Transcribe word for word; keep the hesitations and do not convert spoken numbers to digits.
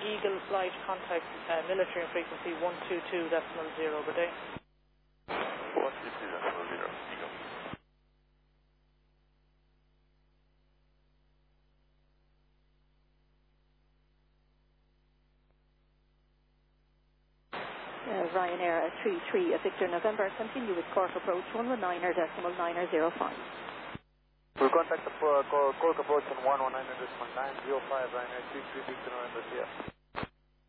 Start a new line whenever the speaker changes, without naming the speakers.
Eagle flight, contact uh, military and frequency one two two decimal zero, good day.
one two two decimal zero, Eagle.
Uh, Ryanair at three three, uh, Victor November, continue with Cork approach one one nine decimal nine zero five.
We'll contact the uh, Cork approach on one one nine decimal nine zero five, Ryanair three three, Victor November, yeah.